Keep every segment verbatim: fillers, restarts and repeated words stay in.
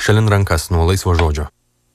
šalin rankas nuo laisvo žodžio.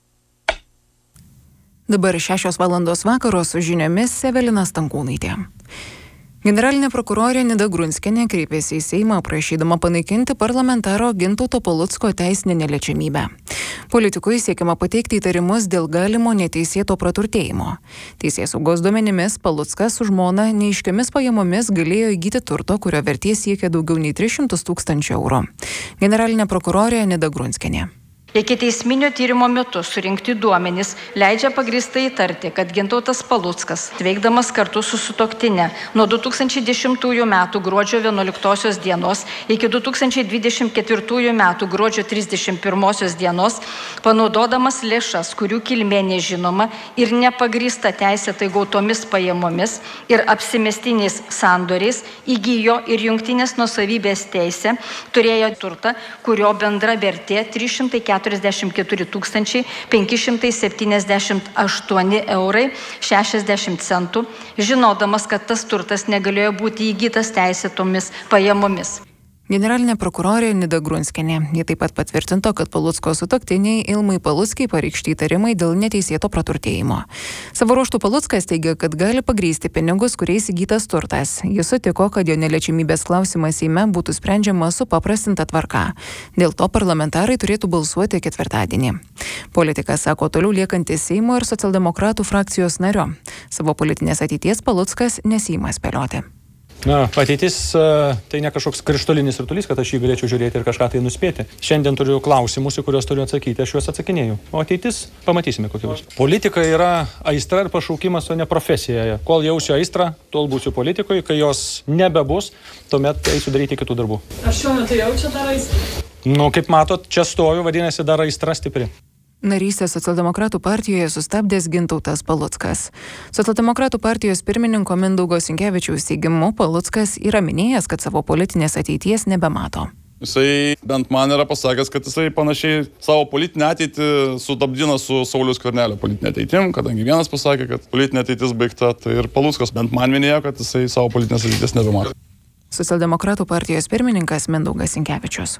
Dabar šešios valandos vakaro su žiniomis Evelina Stankūnaitė. Generalinė prokurorė Nida Grunskienė kreipėsi į Seimą prašydama panaikinti parlamentaro Gintauto Palucko teisinę neliečiamybę. Politikui siekiama pateikti įtarimus dėl galimo neteisėto praturtėjimo. Teisėsaugos duomenimis Paluckas su žmona neaiškiomis pajamomis galėjo įgyti turto, kurio vertė siekia daugiau nei tris šimtus tūkstančių eurų. Generalinė prokurorė Nida Grunskienė. Ikiteisminio tyrimo metu surinkti duomenys leidžia pagrįstai įtarti, kad Gintautas Paluckas, veikdamas kartu su sutuoktinė nuo du tūkstančiai dešimtųjų metų gruodžio vienuoliktosios dienos iki du tūkstančiai dvidešimt ketvirtųjų metų gruodžio trisdešimt pirmosios dienos, panaudodamas lėšas, kurių kilmė nežinoma ir nepagrįsta teisėtai gautomis pajamomis ir apsimestiniais sandoriais, įgijo ir jungtinės nuosavybės teisę, turėjo turtą, kurio bendra vertė trys šimtai keturiasdešimt keturi tūkstančiai penki šimtai septyniasdešimt aštuoni eurai šešiasdešimt centų, žinodamas, kad tas turtas negalėjo būti įgytas teisėtomis pajamomis. Generalinė prokurorė Nida Grunskienė. Ji taip pat patvirtinto, kad Palucko sutuoktiniai Ilmai Paluckai pareikšti įtarimai dėl neteisėto praturtėjimo. Savo ruožtu Paluckas teigia, kad gali pagrįsti pinigus, kuriais įgytas turtas. Jis sutiko, kad jo neliečiamybės klausimas Seime būtų sprendžiamas supaprastinta tvarka. Dėl to parlamentarai turėtų balsuoti ketvirtadienį. Politikas sako toliau liekantis Seimo ir socialdemokratų frakcijos nario. Savo politinės ateities Paluckas nesiima spėlioti. Na, ateitis tai ne kažkoks krištolinis rutulys, kad aš jį galėčiau žiūrėti ir kažką tai nuspėti. Šiandien turiu klausimus, į kuriuos turiu atsakyti, aš juos atsakinėju. O ateitis pamatysime, kokia bus. Politika yra aistra ir pašaukimas, o ne profesija. Kol jausiu aistrą, tol būsiu politikoje, kai jos nebebus, tuomet eisiu daryti kitų darbų. Ar šiuo metu jaučia dar aistrą? Nu, kaip matot, čia stoviu, vadinasi, dar aistra stipri. Narystę socialdemokratų partijoje sustabdęs Gintautas Paluckas. Socialdemokratų partijos pirmininko Mindaugo Sinkevičiaus teigimu Paluckas yra minėjęs, kad savo politinės ateities nebemato. Jisai bent man yra pasakęs, kad jisai panašiai savo politinę ateitį sudabdina su Sauliaus Skvernelio politinė ateitim, kadangi vienas pasakė, kad politinė ateitis baigta, tai ir Paluckas bent man minėjo, kad jisai savo politinės ateities nebemato. Socialdemokratų partijos pirmininkas Mindaugas Sinkevičius.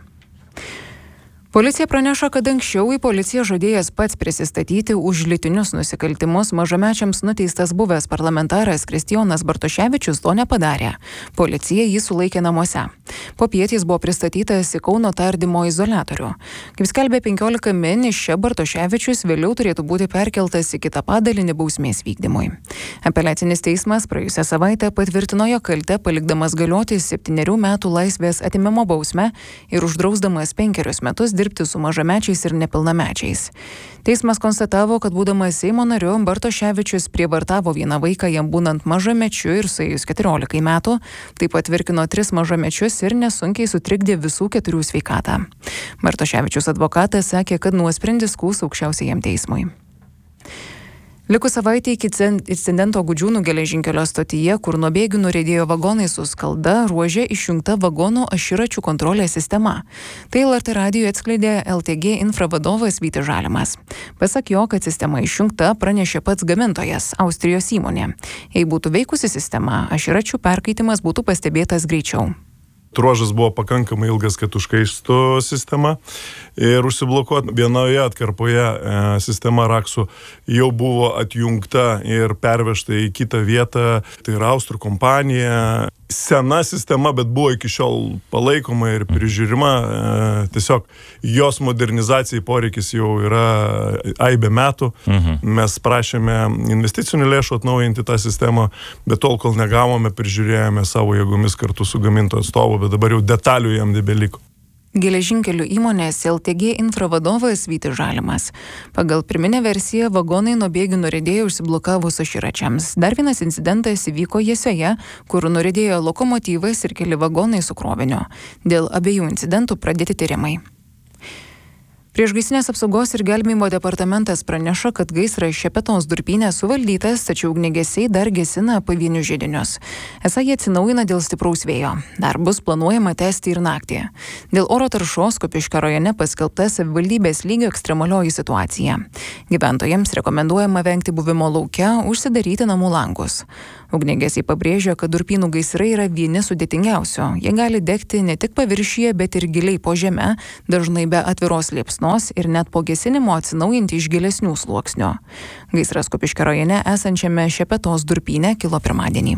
Policija praneša, kad anksčiau į policiją žadėjęs pats prisistatyti už lytinius nusikaltimus mažamečiams nuteistas buvęs parlamentaras Kristijonas Bartoševičius to nepadarė. Policija jį sulaikė namuose. Popiet jis buvo pristatytas į Kauno tardymo izoliatorių. Kaip skelbė penkiolika min, iš čia Bartoševičius vėliau turėtų būti perkeltas į kitą padalinį bausmės vykdymui. Apeliacinis teismas praėjusią savaitę patvirtino jo kaltę, palikdamas galioti septynerių metų laisvės atėmimo bausmę ir uždrausdamas penkerius metus dirbti su mažamečiais ir nepilnamečiais. Teismas konstatavo, kad būdamas Seimo nariu, Bartoševičius prievartavo vieną vaiką jam būnant mažamečiu ir suėjus keturiolikai metų, taip pat virkino tris mažamečius ir nesunkiai sutrikdė visų keturių sveikatą. Bartoševičius advokatas sakė, kad nuosprendis skųs aukščiausiajam teismui. Likus savaitė iki incidento Gudžiūnų geležinkelio stotyje, kur nuo bėgių nuriedėjo vagonai su skalda, ruože išjungta vagonų aširačių kontrolės sistema. Tai L R T radijui atskleidė L T G infra vadovas Vytis Žalimas. Pasak jo, kad sistema išjungta, pranešė pats gamintojas, Austrijos įmonė. Jei būtų veikusi sistema, aširačių perkaitimas būtų pastebėtas greičiau. Ruožas buvo pakankamai ilgas, kad užkaistų sistema ir užsiblokuoti. Vienoje atkarpoje e, sistema raksų jau buvo atjungta ir pervežta į kitą vietą. Tai yra austrų kompanija. Sena sistema, bet buvo iki šiol palaikoma ir prižiūrima. E, tiesiog jos modernizacijai poreikis jau yra aibė metų. Mhm. Mes prašėme investicinių lėšų atnaujinti tą sistemą, bet tol, kol negavome, prižiūrėjome savo jėgomis kartu su gamintojo atstovu, bet dabar jau detalių jam nebeliko. Geležinkelių įmonės L T G infra vadovas Vytis Žalimas. Pagal pirminę versiją vagonai nuo bėgių nuriedėjo užsiblokavus aširačiams. Dar vienas incidentas įvyko Jesioje, kur nuriedėjo lokomotyvas ir keli vagonai su kroviniu. Dėl abiejų incidentų pradėti tyrimai. Priešgaisrinės apsaugos ir gelbėjimo departamentas praneša, kad gaisras Šepetos durpyne suvaldytas, tačiau ugniagesiai dar gesina pavienius židinius. Esą jie atsinaujina dėl stipraus vėjo. Darbus planuojama tęsti ir naktį. Dėl oro taršos Kupiškio rajone paskelbta savivaldybės lygio ekstremalioji situacija. Gyventojams rekomenduojama vengti buvimo lauke, užsidaryti namų langus. Ugniagesiai pabrėžia, kad durpynų gaisrai yra vieni sudėtingiausių. Jie gali degti ne tik paviršyje, bet ir giliai po žeme, dažnai be atviros liepsnos. liepsnos ir net po gesinimo atsinaujinti iš gilesnių sluoksnių. Gaisras Kupiškio rajone esančiame Šepetos durpyne kilo pirmadienį.